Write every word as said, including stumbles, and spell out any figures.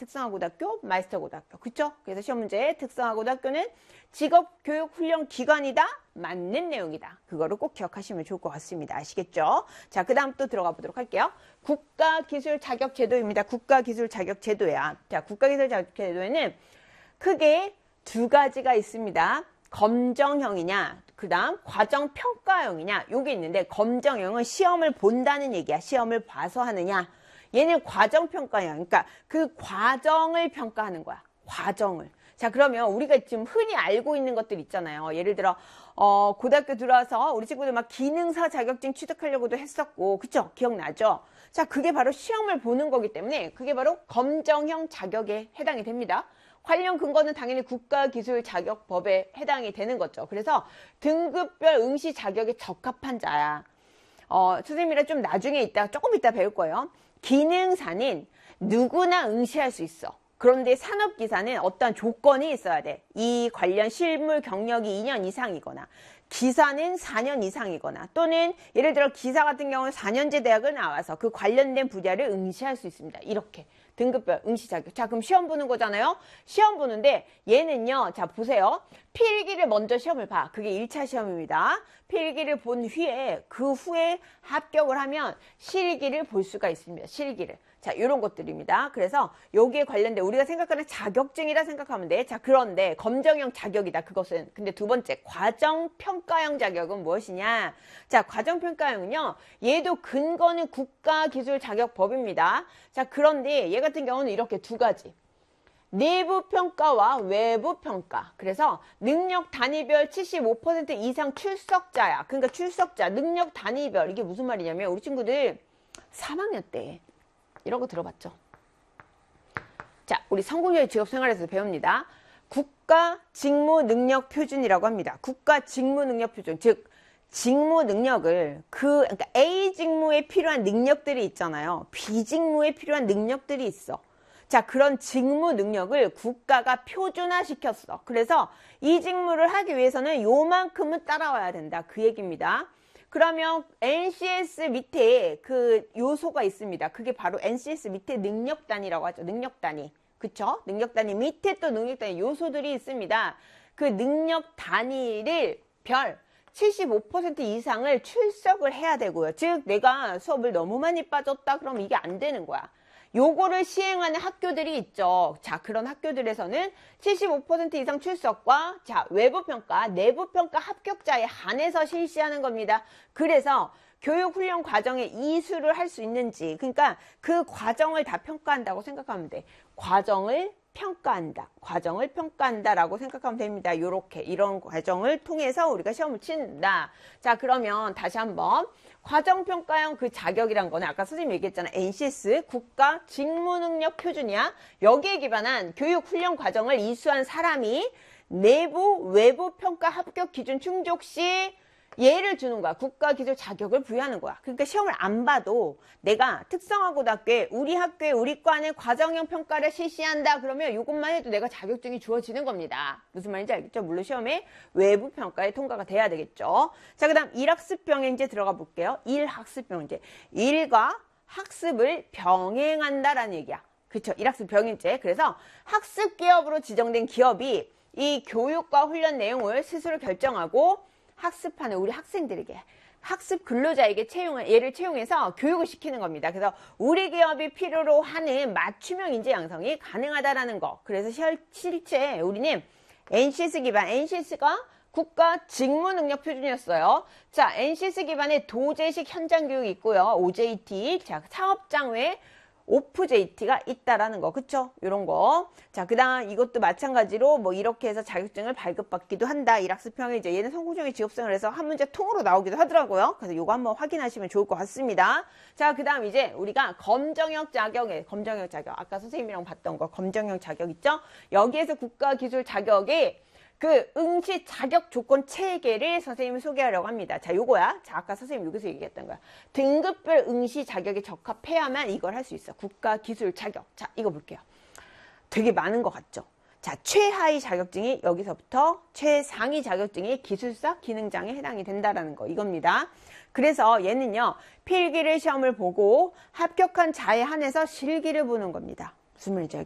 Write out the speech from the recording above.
특성화고등학교, 마이스터고등학교. 그쵸? 그래서 시험 문제 특성화고등학교는 직업교육훈련기관이다. 맞는 내용이다. 그거를 꼭 기억하시면 좋을 것 같습니다. 아시겠죠? 자, 그 다음 또 들어가 보도록 할게요. 국가기술자격제도입니다. 국가기술자격제도야. 자, 국가기술자격제도에는 크게 두 가지가 있습니다. 검정형이냐, 그 다음 과정평가형이냐, 요게 있는데, 검정형은 시험을 본다는 얘기야. 시험을 봐서 하느냐. 얘는 과정평가형. 그러니까 그 과정을 평가하는 거야. 과정을. 자, 그러면 우리가 지금 흔히 알고 있는 것들 있잖아요. 예를 들어, 어, 고등학교 들어와서 우리 친구들 막 기능사 자격증 취득하려고도 했었고, 그쵸? 기억나죠? 자, 그게 바로 시험을 보는 거기 때문에 그게 바로 검정형 자격에 해당이 됩니다. 관련 근거는 당연히 국가기술자격법에 해당이 되는 거죠. 그래서 등급별 응시 자격에 적합한 자야. 어, 선생님이랑 좀 나중에 이따, 조금 이따 배울 거예요. 기능사는 누구나 응시할 수 있어. 그런데 산업기사는 어떤 조건이 있어야 돼. 이 관련 실무 경력이 이 년 이상이거나, 기사는 사 년 이상이거나, 또는 예를 들어 기사 같은 경우는 사 년제 대학을 나와서 그 관련된 분야를 응시할 수 있습니다. 이렇게. 등급별 응시 자격. 자, 그럼 시험 보는 거잖아요. 시험 보는데 얘는요. 자, 보세요. 필기를 먼저 시험을 봐. 그게 일 차 시험입니다. 필기를 본 후에 그 후에 합격을 하면 실기를 볼 수가 있습니다. 실기를. 자, 이런 것들입니다. 그래서 여기에 관련된 우리가 생각하는 자격증이라 생각하면 돼. 자, 그런데 검정형 자격이다. 그것은. 근데 두 번째 과정평가형 자격은 무엇이냐? 자, 과정평가형은요. 얘도 근거는 국가기술자격법입니다. 자, 그런데 얘 같은 경우는 이렇게 두 가지. 내부평가와 외부평가. 그래서 능력 단위별 칠십오 퍼센트 이상 출석자야. 그러니까 출석자, 능력 단위별. 이게 무슨 말이냐면 우리 친구들 삼 학년 때 이런 거 들어봤죠? 자, 우리 성공률 직업생활에서 배웁니다. 국가 직무 능력 표준이라고 합니다. 국가 직무 능력 표준. 즉, 직무 능력을 그, 그러니까 A 직무에 필요한 능력들이 있잖아요. B 직무에 필요한 능력들이 있어. 자, 그런 직무 능력을 국가가 표준화 시켰어. 그래서 이 직무를 하기 위해서는 요만큼은 따라와야 된다. 그 얘기입니다. 그러면 엔씨에스 밑에 그 요소가 있습니다. 그게 바로 엔씨에스 밑에 능력 단위라고 하죠. 능력 단위. 그쵸? 능력 단위 밑에 또 능력 단위 요소들이 있습니다. 그 능력 단위를 별 칠십오 퍼센트 이상을 출석을 해야 되고요. 즉 내가 수업을 너무 많이 빠졌다 그러면 이게 안 되는 거야. 요거를 시행하는 학교들이 있죠. 자, 그런 학교들에서는 칠십오 퍼센트 이상 출석과 자, 외부평가, 내부평가 합격자에 한해서 실시하는 겁니다. 그래서 교육훈련 과정에 이수를 할 수 있는지, 그러니까 그 과정을 다 평가한다고 생각하면 돼. 과정을 평가한다. 과정을 평가한다라고 생각하면 됩니다. 요렇게 이런 과정을 통해서 우리가 시험을 친다. 자, 그러면 다시 한번 과정평가형 그 자격이란 거는 아까 선생님이 얘기했잖아. 엔씨에스 국가 직무능력 표준이야. 여기에 기반한 교육훈련 과정을 이수한 사람이 내부 외부 평가 합격 기준 충족 시 얘를 주는 거야. 국가기술 자격을 부여하는 거야. 그러니까 시험을 안 봐도 내가 특성화고등학교에 우리 학교에 우리 과는 과정형 평가를 실시한다. 그러면 이것만 해도 내가 자격증이 주어지는 겁니다. 무슨 말인지 알겠죠? 물론 시험에 외부 평가에 통과가 돼야 되겠죠. 자, 그 다음 일 학습 병행제 들어가 볼게요. 일 학습 병행제. 일과 학습을 병행한다라는 얘기야. 그쵸? 일 학습 병행제. 그래서 학습 기업으로 지정된 기업이 이 교육과 훈련 내용을 스스로 결정하고 학습하는 우리 학생들에게 학습 근로자에게 채용, 얘를 채용해서 교육을 시키는 겁니다. 그래서 우리 기업이 필요로 하는 맞춤형 인재 양성이 가능하다라는 거. 그래서 실, 실제 우리는 엔씨에스 기반, 엔씨에스가 국가 직무 능력 표준이었어요. 자, 엔씨에스 기반의 도제식 현장 교육이 있고요. 오제이티, 자, 사업장 외 오프제이티가 있다라는 거. 그쵸? 요런 거. 자, 그 다음 이것도 마찬가지로 뭐 이렇게 해서 자격증을 발급받기도 한다. 일학습평에 이제 얘는 성공적인 직업생활을 해서 한 문제 통으로 나오기도 하더라고요. 그래서 요거 한번 확인하시면 좋을 것 같습니다. 자, 그 다음 이제 우리가 검정형 자격에, 검정형 자격. 아까 선생님이랑 봤던 거 검정형 자격 있죠? 여기에서 국가기술 자격에 그 응시 자격 조건 체계를 선생님이 소개하려고 합니다. 자, 요거야. 자, 아까 선생님 여기서 얘기했던 거야. 등급별 응시 자격에 적합해야만 이걸 할 수 있어. 국가 기술 자격. 자, 이거 볼게요. 되게 많은 것 같죠? 자, 최하위 자격증이 여기서부터 최상위 자격증이 기술사 기능장에 해당이 된다라는 거. 이겁니다. 그래서 얘는요. 필기를 시험을 보고 합격한 자에 한해서 실기를 보는 겁니다. 무슨 말인지 알겠죠?